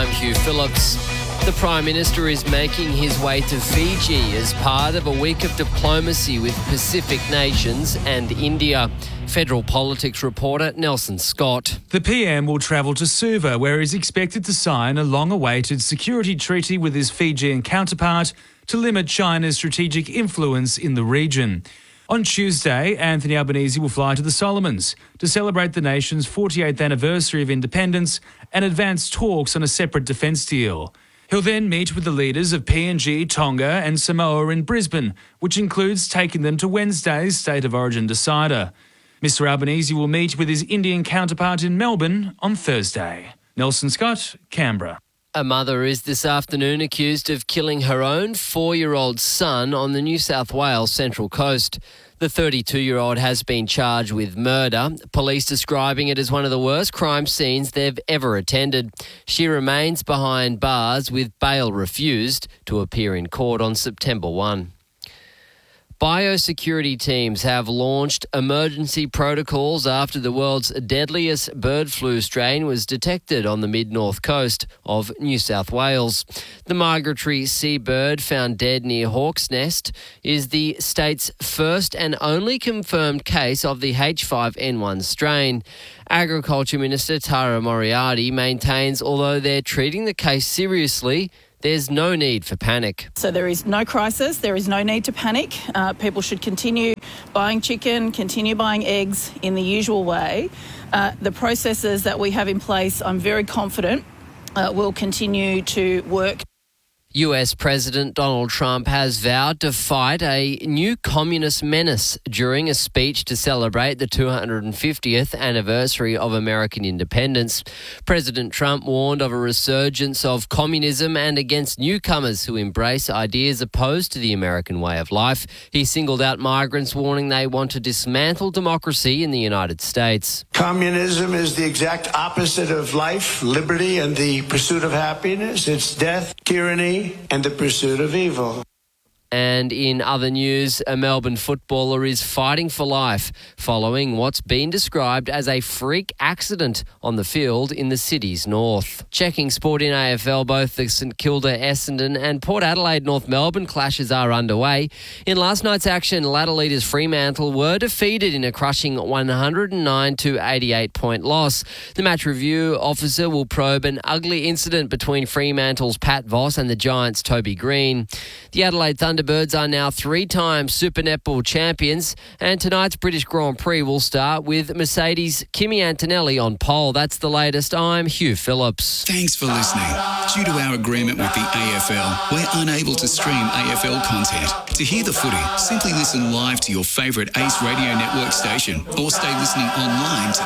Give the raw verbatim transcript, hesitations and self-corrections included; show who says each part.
Speaker 1: I'm Hugh Phillips. The Prime Minister is making his way to Fiji as part of a week of diplomacy with Pacific nations and India. Federal politics reporter Nelson Scott.
Speaker 2: The P M will travel to Suva, where he's expected to sign a long-awaited security treaty with his Fijian counterpart to limit China's strategic influence in the region. On Tuesday, Anthony Albanese will fly to the Solomons to celebrate the nation's forty-eighth anniversary of independence and advance talks on a separate defence deal. He'll then meet with the leaders of P N G, Tonga and Samoa in Brisbane, which includes taking them to Wednesday's State of Origin decider. Mister Albanese will meet with his Indian counterpart in Melbourne on Thursday. Nelson Scott, Canberra.
Speaker 1: A mother is this afternoon accused of killing her own four-year-old son on the New South Wales Central Coast. The thirty-two-year-old has been charged with murder, police describing it as one of the worst crime scenes they've ever attended. She remains behind bars with bail refused to appear in court on September first. Biosecurity teams have launched emergency protocols after the world's deadliest bird flu strain was detected on the mid-north coast of New South Wales. The migratory seabird found dead near Hawk's Nest is the state's first and only confirmed case of the H five N one strain. Agriculture Minister Tara Moriarty maintains although they're treating the case seriously, there's no need for panic.
Speaker 3: So there is no crisis, there is no need to panic. Uh, people should continue buying chicken, continue buying eggs in the usual way. Uh, the processes that we have in place, I'm very confident, uh, will continue to work.
Speaker 1: U S President Donald Trump has vowed to fight a new communist menace during a speech to celebrate the two hundred fiftieth anniversary of American independence. President Trump warned of a resurgence of communism and against newcomers who embrace ideas opposed to the American way of life. He singled out migrants, warning they want to dismantle democracy in the United States.
Speaker 4: Communism is the exact opposite of life, liberty, and the pursuit of happiness. It's death, tyranny, and the pursuit of evil.
Speaker 1: And in other news, a Melbourne footballer is fighting for life following what's been described as a freak accident on the field in the city's north. Checking sport in A F L, both the St Kilda, Essendon and Port Adelaide North Melbourne clashes are underway. In last night's action, ladder leaders Fremantle were defeated in a crushing one hundred nine to eighty-eight point loss. The match review officer will probe an ugly incident between Fremantle's Pat Voss and the Giants' Toby Green. The Adelaide Thunderbirds are now three-time Super Netball champions, and tonight's British Grand Prix will start with Mercedes' Kimi Antonelli on pole. That's the latest. I'm Hugh Phillips.
Speaker 5: Thanks for listening. Due to our agreement with the A F L, we're unable to stream A F L content. To hear the footy, simply listen live to your favourite Ace Radio Network station or stay listening online to